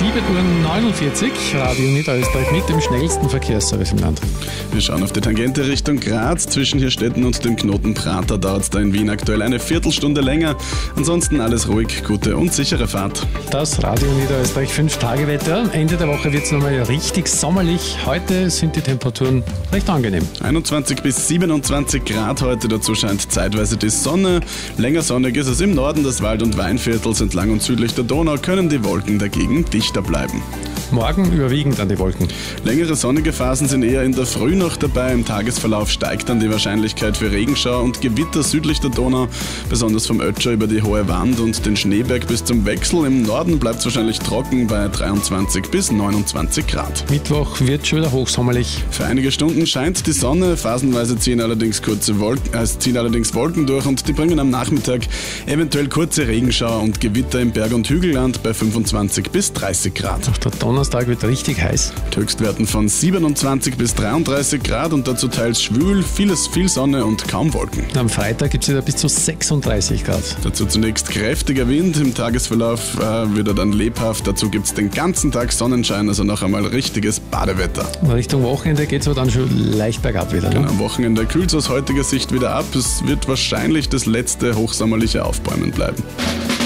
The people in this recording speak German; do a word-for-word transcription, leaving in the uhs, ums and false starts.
sieben Uhr neunundvierzig. Radio Niederösterreich mit dem schnellsten Verkehrsservice im Land. Wir schauen auf die Tangente Richtung Graz. Zwischen Hirstetten und dem Knoten Prater dauert es da in Wien aktuell eine Viertelstunde länger. Ansonsten alles ruhig, gute und sichere Fahrt. Das Radio Niederösterreich fünf Tage Wetter. Ende der Woche wird es nochmal richtig sommerlich. Heute sind die Temperaturen recht angenehm. einundzwanzig bis siebenundzwanzig Grad heute. Dazu scheint zeitweise die Sonne. Länger sonnig ist es im Norden des Wald- und Weinviertels. Entlang und südlich der Donau können die Wolken dagegen dichter bleiben. Morgen überwiegend an die Wolken. Längere sonnige Phasen sind eher in der Früh noch dabei. Im Tagesverlauf steigt dann die Wahrscheinlichkeit für Regenschauer und Gewitter südlich der Donau, besonders vom Ötscher über die Hohe Wand und den Schneeberg bis zum Wechsel. Im Norden bleibt es wahrscheinlich trocken bei dreiundzwanzig bis neunundzwanzig Grad. Mittwoch wird schon wieder hochsommerlich. Für einige Stunden scheint die Sonne, phasenweise ziehen allerdings kurze Wolken, äh, ziehen allerdings Wolken durch und die bringen am Nachmittag eventuell kurze Regenschauer und Gewitter im Berg- und Hügelland bei fünfundzwanzig bis dreißig Grad. Auch der Donnerstag wird richtig heiß. Mit Höchstwerten von siebenundzwanzig bis dreiunddreißig Grad und dazu teils schwül, vieles, viel Sonne und kaum Wolken. Am Freitag gibt es wieder bis zu sechsunddreißig Grad. Dazu zunächst kräftiger Wind, im Tagesverlauf äh, wird er dann lebhaft. Dazu gibt es den ganzen Tag Sonnenschein, also noch einmal richtiges Badewetter. Richtung Wochenende geht es aber dann schon leicht bergab wieder. Ne? Genau, am Wochenende kühlt es aus heutiger Sicht wieder ab. Es wird wahrscheinlich das letzte hochsommerliche Aufbäumen bleiben.